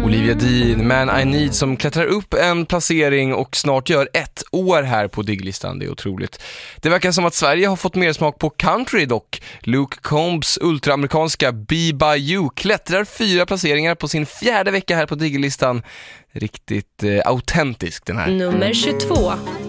Olivia Dean, Man I Need, som klättrar upp en placering och snart gör 1 år här på Digglistan. Det är otroligt. Det verkar som att Sverige har fått mer smak på country dock. Luke Combs ultraamerikanska Be By You klättrar 4 placeringar på sin 4:e vecka här på Digglistan. Riktigt autentisk den här. Nummer 22.